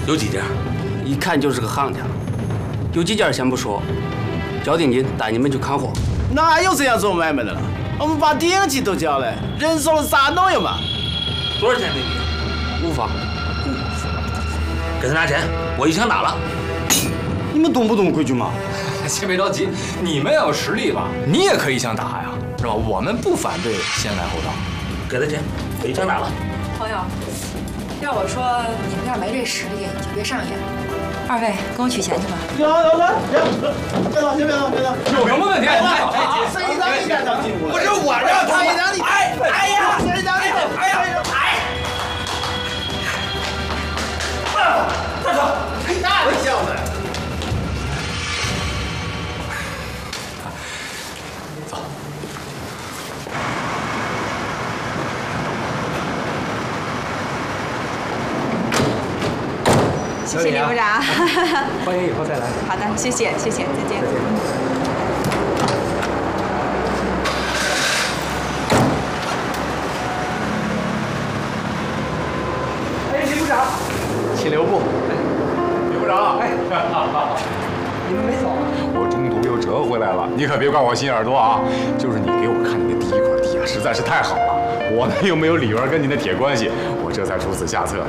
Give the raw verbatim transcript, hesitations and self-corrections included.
有几件？ 一看就是个行家。有几件先不说，交定金带你们去看货。 哪有这样做买卖的了？我们把定金都交了，人少了咋弄呀嘛？ 多少钱定金？ 无妨。 给他拿钱，我一枪打了。 你们懂不懂规矩嘛？ 先别着急，你们要有实力吧，你也可以想打呀，是吧？我们不反对先来后到。 给他钱，我一枪打了。 朋友，要我说，你们要没这实力，你就别上演。二位，跟我取钱去吧。 行行行，别动，先别动，别动。 有什么问题？ 哎，谁让你敢当进屋？不是我让他，谁让你？哎，哎呀，谁让你？哎呀，哎！啊，大哥，大的小子。 走。 谢谢李部长， 欢迎以后再来。 好的，谢谢，谢谢，再见。 哎，李部长，请留步。 李部长， 哎，你们没走啊？ 我中途又折回来了，你可别怪我心眼多啊。就是你给我看你的第一块地啊，实在是太好了。我呢又没有李元跟您的铁关系，我这才出此下策。